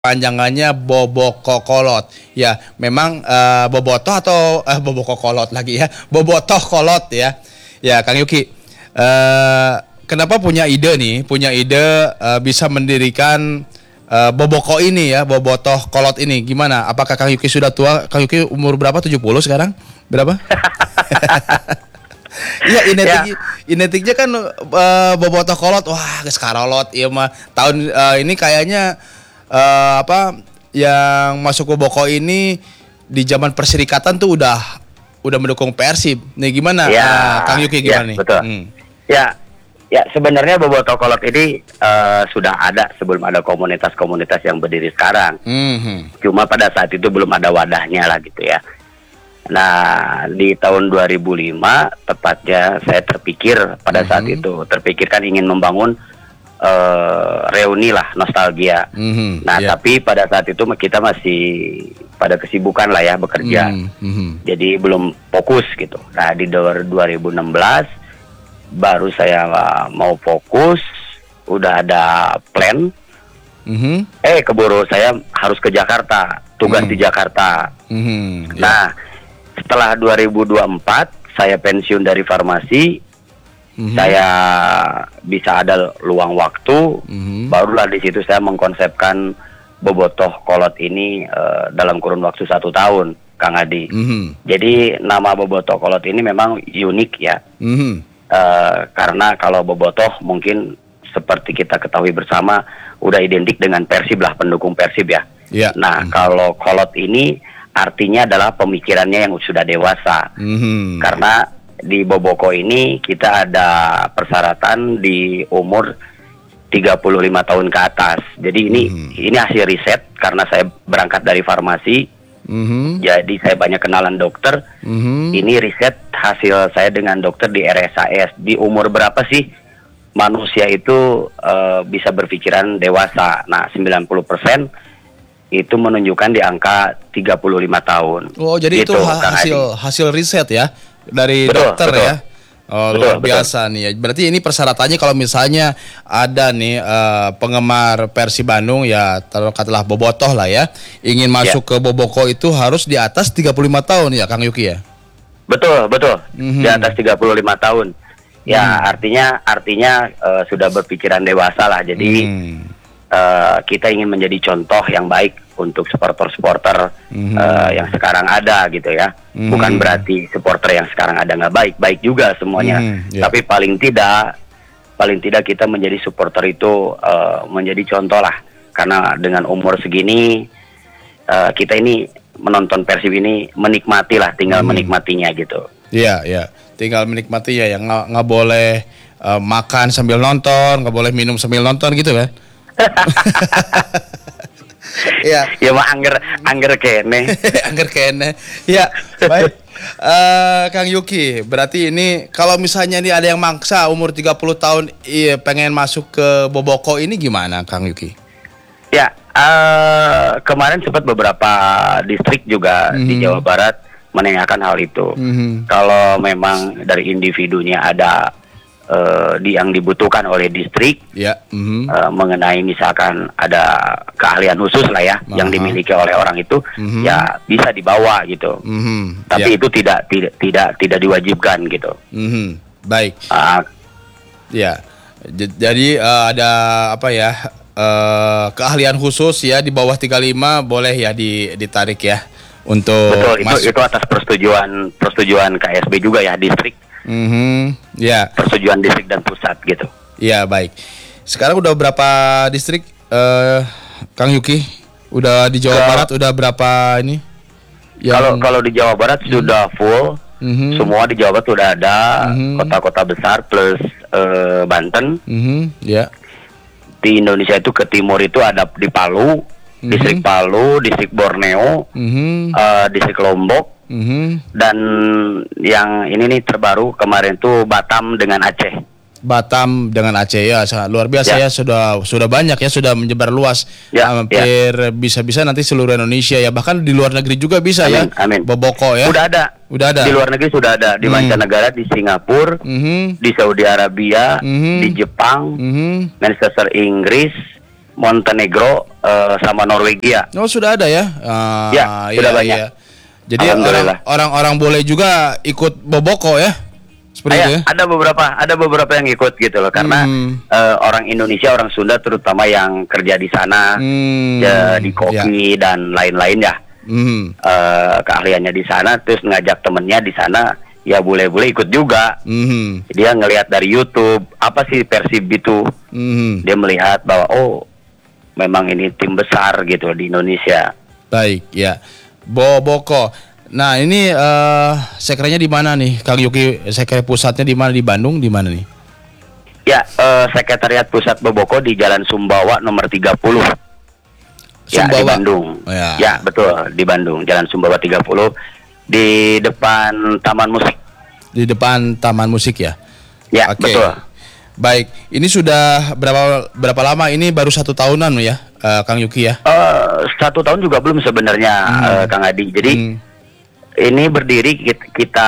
Panjangannya Bobokokolot. Ya, memang Bobotoh atau Bobokokolot lagi ya. Bobotoh kolot ya. Ya, Kang Yuki. Kenapa punya ide nih? Punya ide bisa mendirikan Boboko ini ya, Bobotoh kolot ini. Gimana? Apakah Kang Yuki sudah tua? Kang Yuki umur berapa? 70 sekarang? Berapa? Iya, inetiknya kan Bobotoh kolot. Wah, geus karolot ieu mah. Tahun ini kayaknya yang masuk Boboko ini di zaman Perserikatan tuh udah mendukung Persib. Nih gimana Kang Yuki gimana nih? Betul. Ya sebenarnya Bobotoh kolot ini sudah ada sebelum ada komunitas-komunitas yang berdiri sekarang. Cuma pada saat itu belum ada wadahnya lah gitu ya. Nah, di tahun 2005 tepatnya saya terpikir pada saat itu terpikirkan ingin membangun reuni lah, nostalgia. Tapi pada saat itu kita masih pada kesibukan lah ya, bekerja. Jadi belum fokus gitu. Nah, di 2016 baru saya mau fokus, udah ada plan. Keburu saya harus ke Jakarta, tugas di Jakarta. Nah, setelah 2024 saya pensiun dari farmasi. Saya bisa ada luang waktu, barulah di situ saya mengkonsepkan Bobotoh kolot ini dalam kurun waktu 1 tahun, Kang Adi. Jadi nama Bobotoh kolot ini memang unik ya, karena kalau Bobotoh mungkin seperti kita ketahui bersama udah identik dengan Persib lah, pendukung Persib ya. Nah, kalau kolot ini artinya adalah pemikirannya yang sudah dewasa, karena di Boboko ini kita ada persyaratan di umur 35 tahun ke atas. Jadi ini hasil riset karena saya berangkat dari farmasi. Jadi saya banyak kenalan dokter. Ini riset hasil saya dengan dokter di RSAS. Di umur berapa sih manusia itu bisa berpikiran dewasa? Nah, 90% itu menunjukkan di angka 35 tahun. Oh, jadi gitu, itu hasil riset ya dari dokter ya. Oh, luar biasa nih ya. Berarti ini persyaratannya kalau misalnya ada nih penggemar Persib Bandung ya, katakanlah Bobotoh lah ya, ingin masuk ke Boboko itu harus di atas 35 tahun ya, Kang Yuki ya. Betul. Di atas 35 tahun. Ya, artinya sudah berpikiran dewasa lah. Jadi kita ingin menjadi contoh yang baik untuk supporter-supporter yang sekarang ada gitu ya. Bukan berarti supporter yang sekarang ada nggak baik juga semuanya. Tapi paling tidak kita menjadi supporter itu menjadi contoh lah. Karena dengan umur segini kita ini menonton Persib ini menikmati lah, tinggal menikmatinya gitu. Iya, tinggal menikmati ya, yang nggak boleh makan sambil nonton, nggak boleh minum sambil nonton gitu kan. Ya mah angger kene. Angger kene. Ya, baik. Kang Yuki, berarti ini kalau misalnya nih ada yang maksa umur 30 tahun pengen masuk ke Boboko ini gimana, Kang Yuki? Ya, kemarin sempat beberapa distrik juga di Jawa Barat menanyakan hal itu. Kalau memang dari individunya ada yang dibutuhkan oleh distrik, mengenai misalkan ada keahlian khusus lah ya, yang dimiliki oleh orang itu, ya bisa dibawa gitu. Tapi itu tidak diwajibkan gitu. Baik. Ya, jadi ada apa ya, keahlian khusus ya di bawah 35 boleh ya ditarik ya untuk. Betul, itu atas persetujuan KSB juga ya, distrik. Persetujuan distrik dan pusat gitu. Ya, baik. Sekarang udah berapa distrik, Kang Yuki? Udah di Jawa Barat udah berapa ini? Kalau di Jawa Barat sudah full. Semua di Jawa Barat sudah ada, kota-kota besar plus Banten. Di Indonesia itu ke timur itu ada di Palu, distrik Palu, distrik Borneo, distrik Lombok. Dan yang ini nih terbaru kemarin tuh Batam dengan Aceh. Ya, sangat luar biasa ya. Sudah banyak ya, sudah menyebar luas. Hampir bisa-bisa nanti seluruh Indonesia ya, bahkan di luar negeri juga bisa. Amin. Boboko ya. Udah ada. Di luar negeri sudah ada, di mancanegara, di Singapura, di Saudi Arabia, di Jepang, Manchester Inggris, Montenegro sama Norwegia. Oh, sudah ada ya? Ya, sudah banyak. Iya. Jadi orang-orang boleh juga ikut Boboko ya? Seperti itu ya? Ada beberapa yang ikut gitu loh, karena orang Indonesia, orang Sunda terutama yang kerja di sana, di kopi dan lain-lain ya, keahliannya di sana, terus ngajak temennya di sana, ya boleh-boleh ikut juga. Dia ngelihat dari YouTube apa sih Persib itu, dia melihat bahwa oh memang ini tim besar gitu di Indonesia. Baik ya, Boboko. Nah ini sekrenya di mana nih, Kang Yuki? Sekre pusatnya di mana, di Bandung, di mana nih? Ya, Sekretariat Pusat Boboko di Jalan Sumbawa nomor 30. Ya, di Bandung. Oh, ya. Ya, betul, di Bandung, Jalan Sumbawa 30, di depan Taman Musik. Di depan Taman Musik ya? Ya, betul. Baik, ini sudah berapa lama? Ini baru 1 tahunan ya, Kang Yuki ya? 1 tahun juga belum sebenarnya, Kang Adi. Jadi ini berdiri kita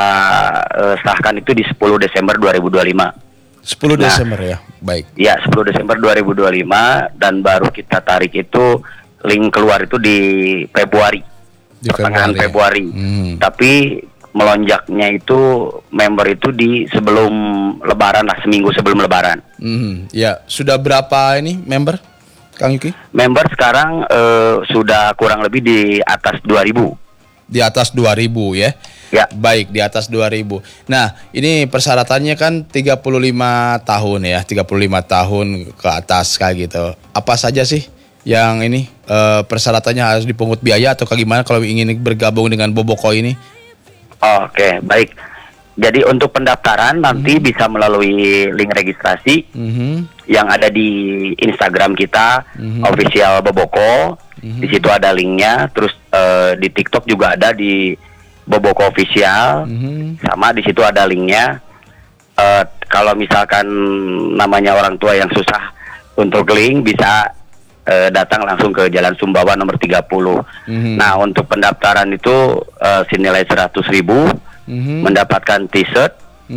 sahkan itu di 10 Desember 2025. 10 Desember ya, baik. Ya, 10 Desember 2025 dan baru kita tarik itu link keluar itu di Februari. Di pertengahan Februari. Tapi melonjaknya itu member itu di sebelum Lebaran lah, seminggu sebelum Lebaran. Ya, sudah berapa ini member, Kang Yuki? Member sekarang sudah kurang lebih di atas 2.000. Di atas 2.000 ya? Ya. Baik, di atas 2.000. Nah, ini persyaratannya kan 35 tahun ya, 35 tahun ke atas kayak gitu. Apa saja sih yang ini persyaratannya, harus dipungut biaya atau gimana kalau ingin bergabung dengan Boboko ini? Oke, baik. Jadi untuk pendaftaran nanti bisa melalui link registrasi yang ada di Instagram kita, official Boboko. Di situ ada linknya. Terus di TikTok juga ada di Boboko official. Sama di situ ada linknya. Kalau misalkan namanya orang tua yang susah untuk link, bisa datang langsung ke Jalan Sumbawa nomor 30. Nah, untuk pendaftaran itu senilai 100.000, mendapatkan t-shirt,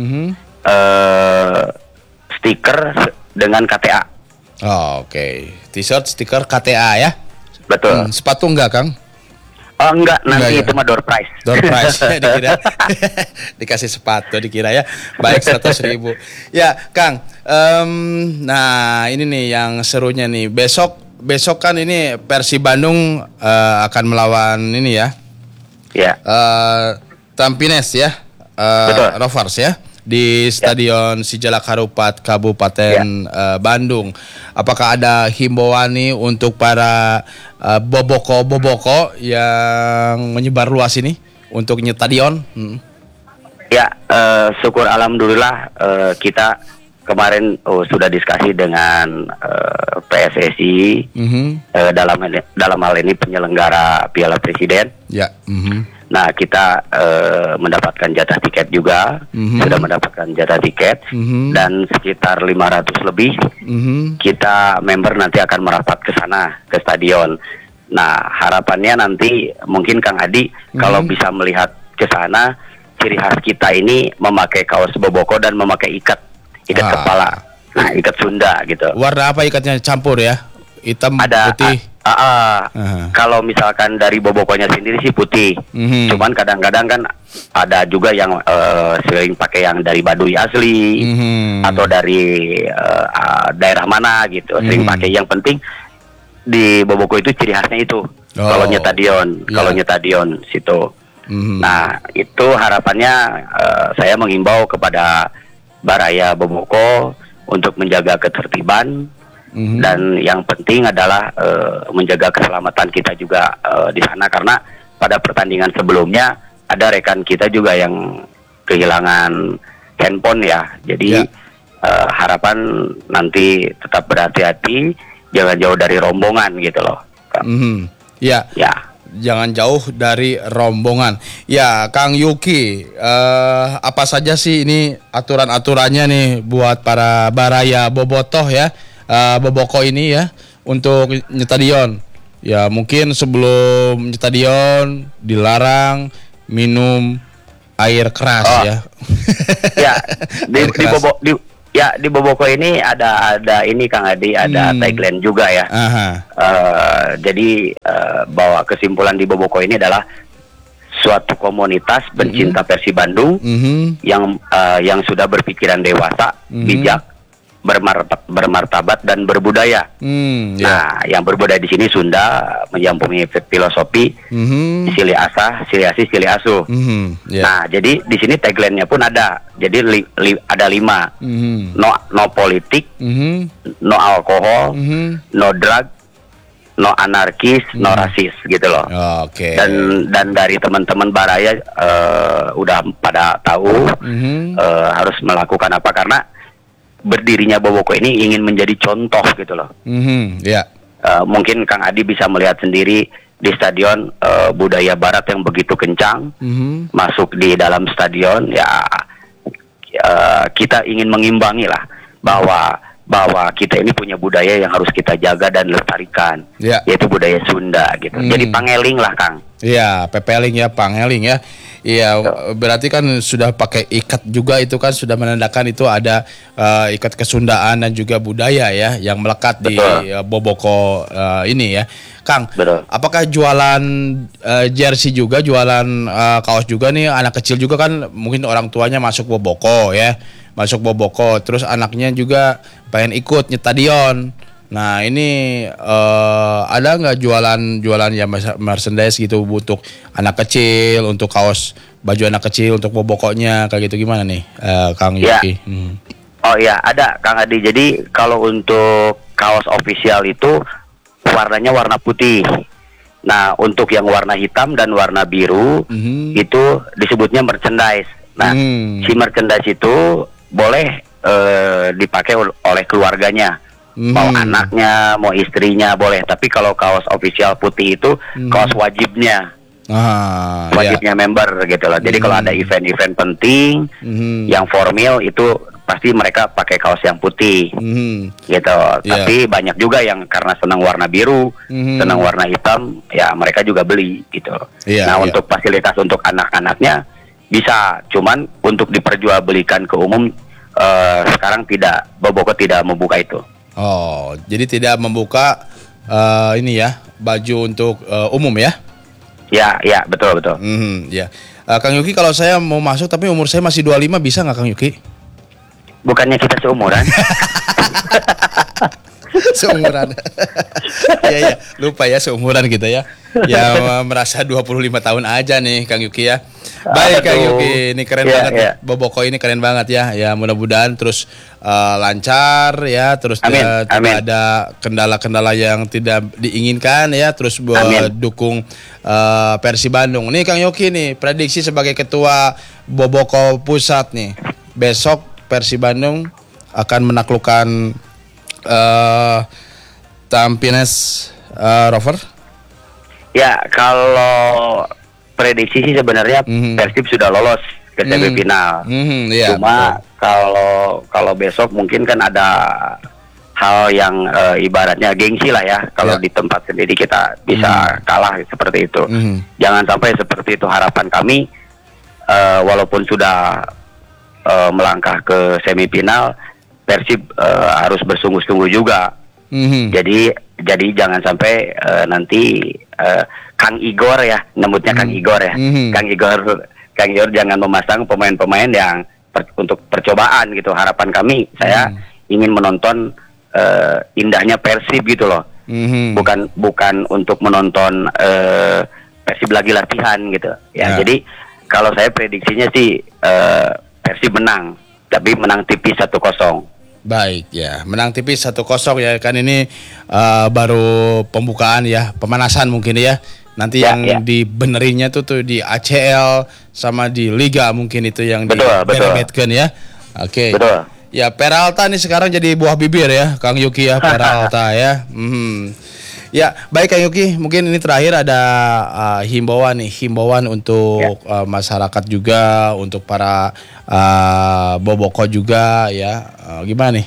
stiker dengan KTA. Oke. T-shirt, stiker, KTA ya? Betul. Sepatu enggak, Kang? Oh enggak, nanti itu mah door prize. Door prize dikira. Dikasih sepatu dikira ya. Baik, 100.000. Ya, Kang. Nah, ini nih yang serunya nih. Besok kan ini Persib Bandung akan melawan ini ya. Ya. Tampines ya. Rovers ya. Di Stadion Sijalak Harupat Kabupaten Bandung. Apakah ada himbauan nih untuk para Boboko yang menyebar luas ini untuk nyetadion? Ya, syukur alhamdulillah kita kemarin sudah diskusi dengan PSSI dalam hal ini penyelenggara Piala Presiden. Ya. Nah, kita mendapatkan jatah tiket juga, sudah mendapatkan jatah tiket, dan sekitar 500 lebih kita member nanti akan merapat ke sana, ke stadion. Nah, harapannya nanti mungkin Kang Adi kalau bisa melihat ke sana, ciri khas kita ini memakai kaos Boboko dan memakai ikat kepala, nah ikat Sunda gitu. Warna apa ikatnya, campur ya? Hitam, ada, putih. Kalau misalkan dari Bobokonya sendiri sih putih, cuman kadang-kadang kan ada juga yang sering pakai yang dari Baduy asli atau dari daerah mana gitu, sering pakai. Yang penting di Boboko itu ciri khasnya itu. Kalau nyetadion situ. Nah, itu harapannya saya mengimbau kepada Baraya Boboko untuk menjaga ketertiban. Dan yang penting adalah menjaga keselamatan kita juga di sana, karena pada pertandingan sebelumnya ada rekan kita juga yang kehilangan handphone ya. Jadi harapan nanti tetap berhati-hati, jangan jauh dari rombongan gitu loh. Ya. Jangan jauh dari rombongan. Ya, Kang Yuki, apa saja sih ini aturan-aturannya nih buat para Baraya Bobotoh ya? Boboko ini ya untuk nyetadion. Ya, mungkin sebelum nyetadion dilarang minum air keras ya. Ya, Ya, di Boboko ini ada ini Kang Adi, ada tagline juga ya. Jadi bahwa kesimpulan di Boboko ini adalah suatu komunitas pencinta Persib Bandung yang sudah berpikiran dewasa, bijak, bermartabat dan berbudaya. Nah, yang berbudaya di sini Sunda menyampuni filosofi Sili Asah, Sili Asih, Sili Asuh. Nah, jadi di sini tagline-nya pun ada. Jadi ada 5. No politik, no alkohol, no drug, no anarkis, no rasis gitu loh. Oke. Dan dari teman-teman Baraya udah pada tahu harus melakukan apa, karena berdirinya Boboko ini ingin menjadi contoh gitu loh. Mungkin Kang Adi bisa melihat sendiri di stadion budaya Barat yang begitu kencang masuk di dalam stadion ya. Kita ingin mengimbangi lah bahwa kita ini punya budaya yang harus kita jaga dan lestarikan, yaitu budaya Sunda gitu. Jadi pangeling lah Kang. Iya, pepeling ya, pangeling ya. Iya, berarti kan sudah pakai ikat juga, itu kan sudah menandakan itu ada ikat kesundaan dan juga budaya ya yang melekat di Boboko ini ya. Kang, apakah jualan jersey juga, jualan kaos juga nih, anak kecil juga kan mungkin orang tuanya masuk Boboko ya. Masuk Boboko, terus anaknya juga pengen ikut nyetadion. Nah ini ada nggak jualan ya merchandise gitu untuk anak kecil, untuk kaos baju anak kecil untuk Bobokonya kayak gitu, gimana nih Kang Yuki? Oh iya, ada Kang Adi. Jadi kalau untuk kaos official itu warnanya warna putih. Nah untuk yang warna hitam dan warna biru itu disebutnya merchandise. Nah si merchandise itu boleh dipakai oleh keluarganya. Mau anaknya, mau istrinya boleh. Tapi kalau kaos official putih itu kaos wajibnya, wajibnya member gitu loh. Jadi kalau ada event-event penting yang formal itu pasti mereka pakai kaos yang putih gitu. Tapi banyak juga yang karena senang warna biru, senang warna hitam, ya mereka juga beli gitu. Nah untuk fasilitas untuk anak-anaknya bisa, cuman untuk diperjualbelikan ke umum sekarang tidak, Boboko tidak membuka itu. Oh, jadi tidak membuka ini ya, baju untuk umum ya? Ya, betul. Ya. Kang Yuki, kalau saya mau masuk tapi umur saya masih 25, bisa nggak Kang Yuki? Bukannya kita seumuran? Seumuran. Iya, lupa ya seumuran kita ya. Ya merasa 25 tahun aja nih Kang Yuki ya. Baik Kang Yuki, ini keren banget ya. Boboko ini keren banget ya. Ya mudah-mudahan terus lancar ya, terus tidak ada kendala-kendala yang tidak diinginkan ya, terus dukung Persib Bandung. Nih Kang Yuki nih, prediksi sebagai ketua Boboko Pusat nih. Besok Persib Bandung akan menaklukkan Tampines Rover. Ya, kalau prediksi sih sebenarnya Persib sudah lolos ke semifinal. Cuma kalau besok mungkin kan ada hal yang ibaratnya gengsi lah ya. Kalau di tempat sendiri kita bisa kalah seperti itu. Jangan sampai seperti itu harapan kami. Walaupun sudah melangkah ke semifinal, Persib harus bersungguh-sungguh juga. Jadi jangan sampai nanti Kang Igor ya, nyebutnya Kang Igor ya. Kang Igor jangan memasang pemain-pemain yang untuk percobaan gitu. Harapan kami, saya ingin menonton indahnya Persib gitu loh. Bukan untuk menonton Persib lagi latihan gitu. Ya, jadi kalau saya prediksinya sih Persib menang, tapi menang tipis 1-0. Baik ya, menang tipis 1-0 ya, kan ini baru pembukaan ya, pemanasan mungkin ya. Nanti yang dibenerinnya tuh di ACL sama di Liga mungkin itu yang diberebetkan ya. Oke. Betul. Ya Peralta nih sekarang jadi buah bibir ya, Kang Yuki ya, Peralta ya. Ya, baik Kang Yuki, mungkin ini terakhir ada himbauan untuk masyarakat juga, untuk para Boboko juga ya. Gimana nih?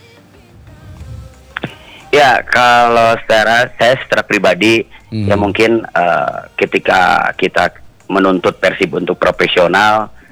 Ya, kalau saya secara pribadi ya mungkin ketika kita menuntut Persib untuk profesional,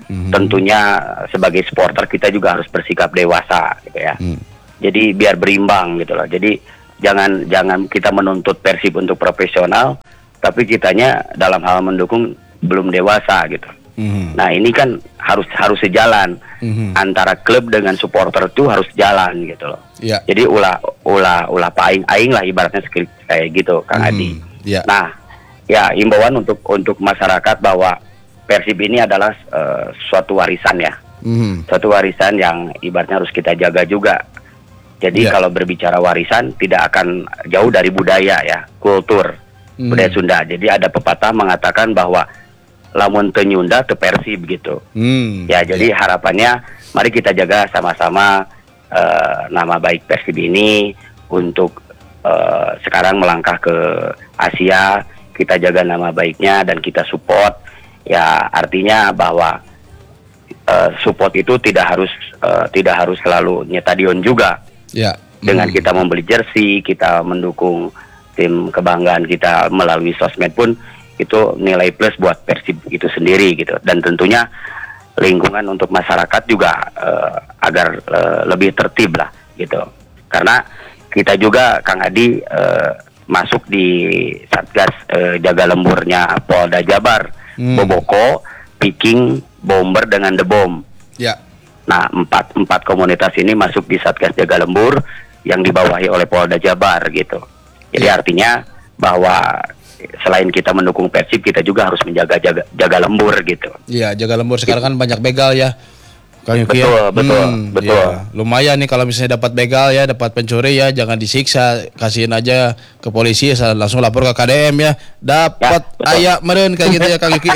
Tentunya sebagai supporter kita juga harus bersikap dewasa gitu ya. Jadi biar berimbang gitu loh. Jadi jangan kita menuntut Persib untuk profesional, tapi kitanya dalam hal mendukung belum dewasa gitu. Nah ini kan harus sejalan antara klub dengan supporter itu harus jalan gitu loh. Jadi ulah aing lah ibaratnya kayak gitu Kang Adi. Nah ya himbauan untuk masyarakat bahwa Persib ini adalah suatu warisan ya, suatu warisan yang ibaratnya harus kita jaga juga. Jadi kalau berbicara warisan tidak akan jauh dari budaya ya, kultur budaya Sunda. Jadi ada pepatah mengatakan bahwa lamun teu Nyunda teu Persib gitu. Ya jadi harapannya mari kita jaga sama-sama nama baik Persib ini untuk sekarang melangkah ke Asia. Kita jaga nama baiknya dan kita support. Ya artinya bahwa support itu tidak harus selalu nyetadion juga. Dengan kita membeli jersey, kita mendukung tim kebanggaan kita melalui sosmed pun itu nilai plus buat Persib itu sendiri gitu. Dan tentunya lingkungan untuk masyarakat juga agar lebih tertib lah gitu. Karena kita juga Kang Adi masuk di Satgas jaga lemburnya Polda Jabar, Boboko, Piking, Bomber dengan The Bomb. Nah empat komunitas ini masuk di Satgas jaga lembur yang dibawahi oleh Polda Jabar gitu. Jadi artinya bahwa selain kita mendukung Persib, kita juga harus menjaga jaga lembur gitu. Iya, jaga lembur sekarang kan banyak begal ya. Kang Yuki betul. Ya, lumayan nih kalau misalnya dapat begal ya, dapat pencuri ya, jangan disiksa, kasihin aja ke polisi, langsung lapor ke KDM ya. Dapat ayam meren kayak gitu ya Kang Yuki.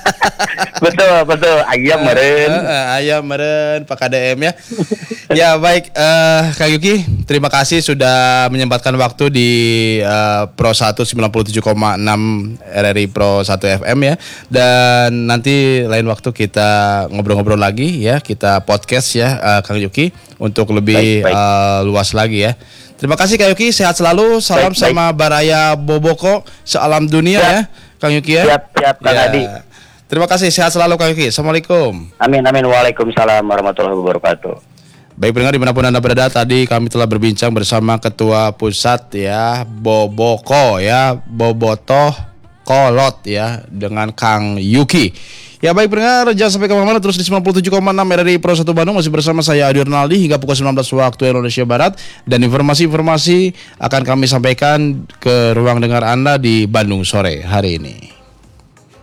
betul, ayam meren. Ayam meren Pak KDM ya. Ya baik, Kang Yuki, terima kasih sudah menyempatkan waktu di Pro 1 97,6 RRI Pro 1 FM ya. Dan nanti lain waktu kita ngobrol-ngobrol lagi ya, kita podcast ya Kang Yuki untuk lebih luas lagi ya. Terima kasih Kang Yuki, sehat selalu. Salam sama Baraya Boboko sealam dunia ya Kang Yuki ya. Siap Kang Adi. Terima kasih, sehat selalu Kang Yuki. Assalamualaikum. Amin. Waalaikumsalam warahmatullahi wabarakatuh. Baik pendengar dimanapun Anda berada, tadi kami telah berbincang bersama Ketua Pusat ya Boboko ya, Bobotoh Kolot ya, dengan Kang Yuki. Ya baik pendengar, jangan sampai kemana-mana, terus di 97,6 RRI Pro 1 Bandung masih bersama saya Adi Ronaldi hingga pukul 19 waktu Indonesia Barat. Dan informasi-informasi akan kami sampaikan ke ruang dengar Anda di Bandung sore hari ini.